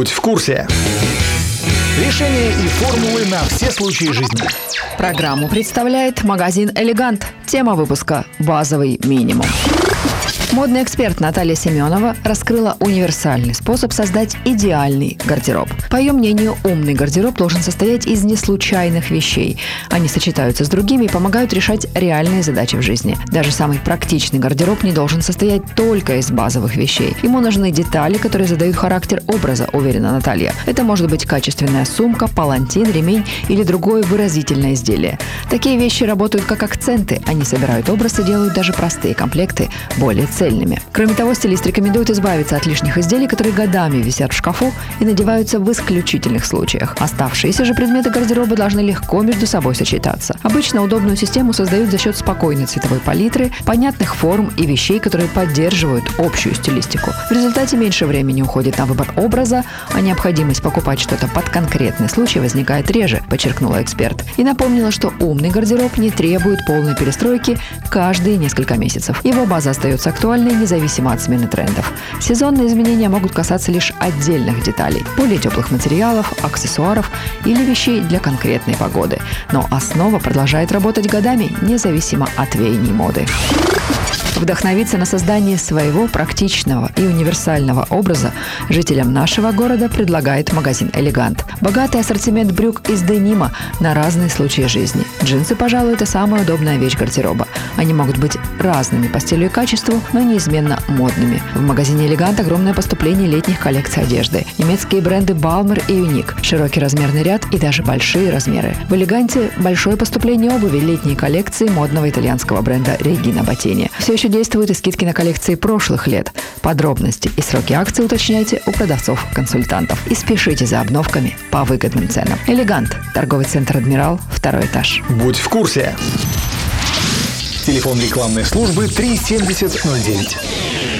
Будь в курсе. Решения и формулы на все случаи жизни. Программу представляет магазин «Элегант». Тема выпуска «Базовый минимум». Модный эксперт Наталья Семенова раскрыла универсальный способ создать идеальный гардероб. По ее мнению, умный гардероб должен состоять из неслучайных вещей. Они сочетаются с другими и помогают решать реальные задачи в жизни. Даже самый практичный гардероб не должен состоять только из базовых вещей. Ему нужны детали, которые задают характер образа, уверена Наталья. Это может быть качественная сумка, палантин, ремень или другое выразительное изделие. Такие вещи работают как акценты. Они собирают образ и делают даже простые комплекты более цельными. Кроме того, стилист рекомендует избавиться от лишних изделий, которые годами висят в шкафу и надеваются в исключительных случаях. Оставшиеся же предметы гардероба должны легко между собой сочетаться. Обычно удобную систему создают за счет спокойной цветовой палитры, понятных форм и вещей, которые поддерживают общую стилистику. В результате меньше времени уходит на выбор образа, а необходимость покупать что-то под конкретный случай возникает реже, подчеркнула эксперт. И напомнила, что умный гардероб не требует полной перестройки каждые несколько месяцев. Его база остается актуальной независимо от смены трендов. Сезонные изменения могут касаться лишь отдельных деталей, более теплых материалов, аксессуаров или вещей для конкретной погоды. Но основа продолжает работать годами, независимо от веяний моды. Вдохновиться на создание своего практичного и универсального образа жителям нашего города предлагает магазин «Элегант». Богатый ассортимент брюк из денима на разные случаи жизни. Джинсы, пожалуй, это самая удобная вещь гардероба. Они могут быть разными по стилю и качеству, но неизменно модными. В магазине «Элегант» огромное поступление летних коллекций одежды. Немецкие бренды «Балмер» и «Юник», широкий размерный ряд и даже большие размеры. В «Элеганте» большое поступление обуви, летние коллекции модного итальянского бренда «Регина Ботини». Все еще действуют и скидки на коллекции прошлых лет. Подробности и сроки акций уточняйте у продавцов-консультантов. И спешите за обновками по выгодным ценам. «Элегант», торговый центр «Адмирал», 2 этаж. Будь в курсе. Телефон рекламной службы 37009.